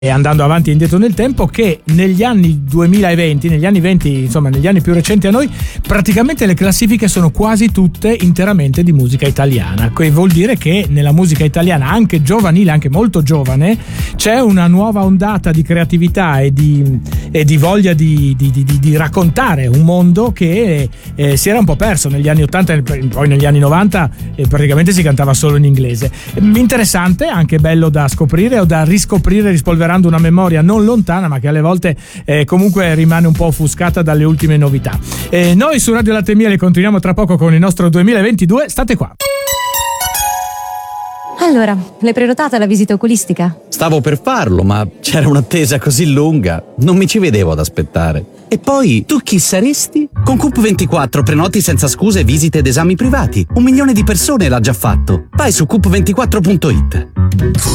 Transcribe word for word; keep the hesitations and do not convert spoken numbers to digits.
e andando avanti e indietro nel tempo, che negli anni duemilaventi, negli anni venti, insomma negli anni più recenti a noi, praticamente le classifiche sono quasi tutte interamente di musica italiana, che vuol dire che nella musica italiana, anche giovanile, anche molto giovane, c'è una nuova ondata di creatività e di, e di voglia di, di, di, di raccontare un mondo che eh, si era un po' perso negli anni ottanta e poi negli anni novanta eh, praticamente si cantava solo in inglese. Interessante, anche bello da scoprire o da riscoprire, rispolverando una memoria non lontana ma che alle volte eh, comunque rimane un po' offuscata dalle ultime novità. Eh, noi su Radio Latte e Miele continuiamo tra poco con il nostro duemilaventidue, state qua. Allora, l'hai prenotata la visita oculistica? Stavo per farlo, ma c'era un'attesa così lunga, non mi ci vedevo ad aspettare. E poi, tu chi saresti? Con Coop ventiquattro prenoti senza scuse visite ed esami privati. Un milione di persone l'ha già fatto. Vai su coop ventiquattro punto it.